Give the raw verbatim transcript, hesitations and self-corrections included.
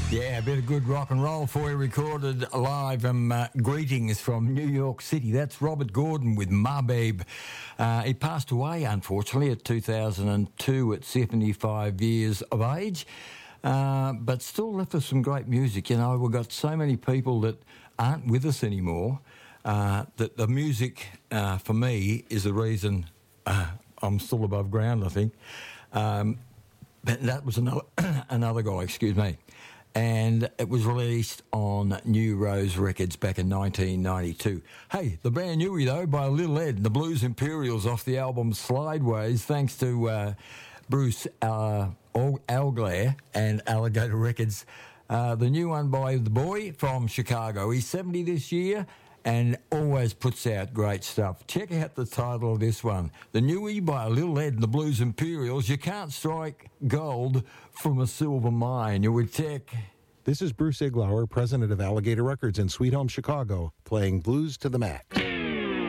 Yeah, a bit of good rock and roll for you, recorded live. Um, uh, greetings from New York City. That's Robert Gordon with Ma Babe. Uh, he passed away, unfortunately, at two thousand two at seventy-five years of age, uh, but still left us some great music. You know, we've got so many people that aren't with us anymore uh, that the music, uh, for me, is the reason uh, I'm still above ground, I think. Um, but that was another, another guy, excuse me. And it was released on New Rose Records back in nineteen ninety-two. Hey, the brand newie, though, by Little Ed, the Blues Imperials, off the album Slideways, thanks to uh, Bruce uh, Alglair and Alligator Records. Uh, the new one by the boy from Chicago. He's seventy this year and always puts out great stuff. Check out the title of this one. The Newie by Little Ed and the Blues Imperials. You can't strike gold from a silver mine. You would check. This is Bruce Iglauer, president of Alligator Records in Sweet Home, Chicago, playing Blues to the Max.